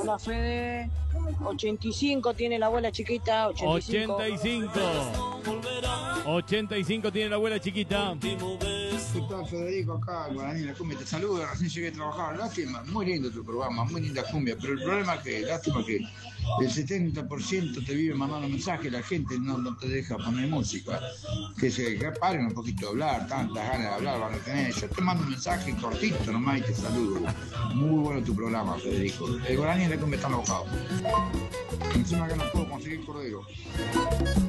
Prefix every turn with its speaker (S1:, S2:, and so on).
S1: Hola Fede, 85 tiene la abuela chiquita, 85.
S2: 85 tiene la abuela chiquita.
S3: ¿Qué tal, Federico? Acá, Guaraní La Cumbia, te saludo, recién llegué a trabajar. Lástima, muy lindo tu programa, muy linda cumbia, pero el problema es que, lástima que el 70% te vive mandando mensajes, la gente no te deja poner música. Que paren un poquito de hablar, tantas ganas de hablar van a tener. Yo te mando un mensaje cortito nomás y te saludo. Muy bueno tu programa, Federico. El Guaraní La Cumbia está enojado. Encima que no puedo conseguir cordero.